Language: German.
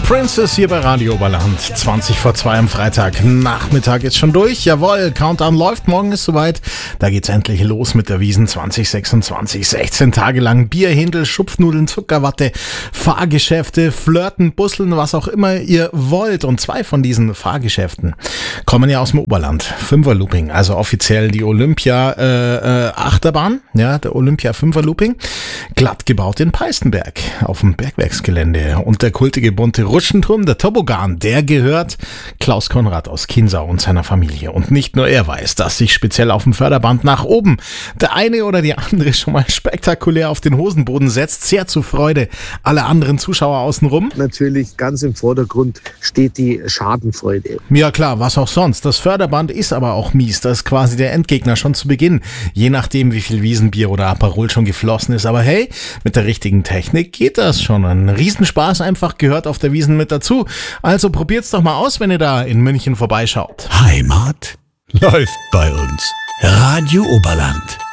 Princess hier bei Radio Oberland. 20 vor 2 am Freitag. Nachmittag ist schon durch. Jawohl, Countdown läuft. Morgen ist soweit. Da geht's endlich los mit der Wiesn 2026. 16 Tage lang Bier, Hindel, Schupfnudeln, Zuckerwatte, Fahrgeschäfte, Flirten, Busseln, was auch immer ihr wollt. Und 2 von diesen Fahrgeschäften kommen ja aus dem Oberland. 5er Looping, also offiziell die Olympia Achterbahn, ja, der Olympia 5er Looping. Glatt gebaut in Peißenberg auf dem Bergwerksgelände. Und der kultige bunte Rutschenturm, der Toboggan, der gehört Klaus Konrad aus Chiemsau und seiner Familie. Und nicht nur er weiß, dass sich speziell auf dem Förderband nach oben der eine oder die andere schon mal spektakulär auf den Hosenboden setzt, sehr zur Freude aller anderen Zuschauer außenrum. Natürlich ganz im Vordergrund steht die Schadenfreude. Ja klar, was auch sonst. Das Förderband ist aber auch mies. Das ist quasi der Endgegner schon zu Beginn. Je nachdem, wie viel Wiesenbier oder Aperol schon geflossen ist. Aber hey, mit der richtigen Technik geht das schon. Ein Riesenspaß einfach gehört auf der Wiesn mit dazu. Also probiert's doch mal aus, wenn ihr da in München vorbeischaut. Heimat läuft bei uns. Radio Oberland.